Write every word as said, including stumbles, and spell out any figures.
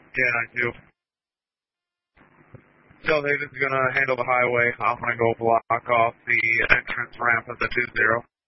Yeah, nine two. Tell Davis is going to handle the highway. I'm going to go block off the entrance ramp of the two zero.